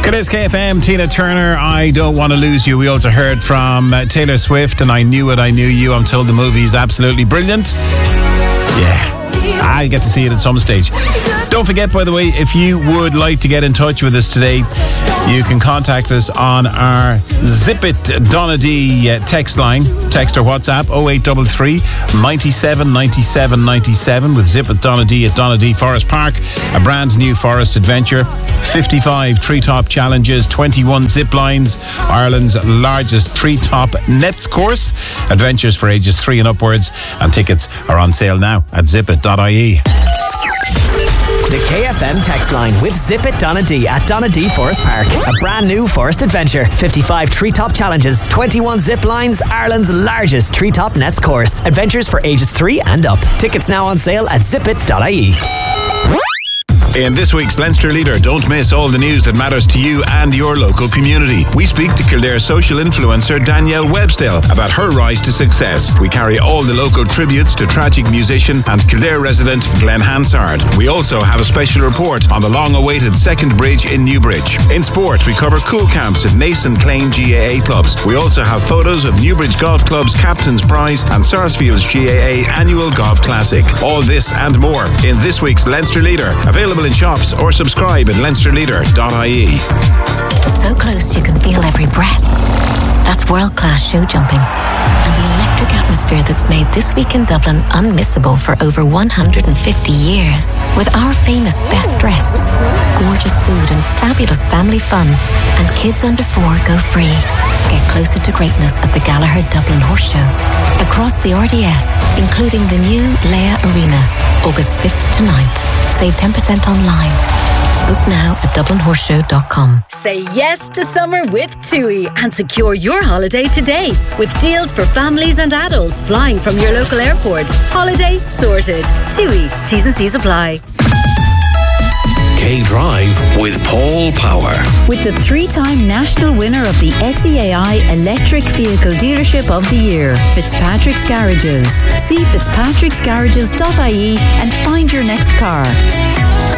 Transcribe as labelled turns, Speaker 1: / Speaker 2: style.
Speaker 1: It is KFM, Tina Turner, I Don't Want to Lose You. We also heard from Taylor Swift and I Knew It, I Knew You. I'm told the movie is absolutely brilliant. Yeah, I'll get to see it at some stage. Don't forget, by the way, if you would like to get in touch with us today, you can contact us on our Zip It Donadee text line. Text or WhatsApp 0833 97 97 97 with Zip It Donadee at Donadee Forest Park. A brand new forest adventure. 55 treetop challenges, 21 zip lines, Ireland's largest treetop nets course. Adventures for ages 3 and upwards. And tickets are on sale now at zipit.ie.
Speaker 2: The KFM text line with Zip It Donadee at Donadee Forest Park. A brand new forest adventure. 55 treetop challenges, 21 zip lines, Ireland's largest treetop nets course. Adventures for ages 3 and up. Tickets now on sale at zipit.ie.
Speaker 1: In this week's Leinster Leader, don't miss all the news that matters to you and your local community. We speak to Kildare social influencer Danielle Webstell about her rise to success. We carry all the local tributes to tragic musician and Kildare resident Glenn Hansard. We also have a special report on the long-awaited second bridge in Newbridge. In sport, we cover cool camps at Naas and Clane GAA clubs. We also have photos of Newbridge Golf Club's Captain's Prize and Sarsfield's GAA Annual Golf Classic. All this and more in this week's Leinster Leader. Available in shops or subscribe at leinsterleader.ie.
Speaker 3: So close you can feel every breath. That's world-class show jumping. And the electric atmosphere that's made this week in Dublin unmissable for over 150 years. With our famous Best Dressed, gorgeous food and fabulous family fun. And kids under 4 go free. Get closer to greatness at the Gallagher Dublin Horse Show. Across the RDS, including the new Leia Arena, August 5th to 9th. Save 10% online. Book now at dublinhorseshow.com.
Speaker 4: Say yes to summer with TUI and secure your holiday today with deals for families and adults flying from your local airport. Holiday sorted. TUI. T's and C's apply.
Speaker 5: K-Drive with Paul Power.
Speaker 6: With the 3-time national winner of the SEAI Electric Vehicle Dealership of the Year, Fitzpatrick's Garages. See fitzpatricksgarages.ie and find your next car.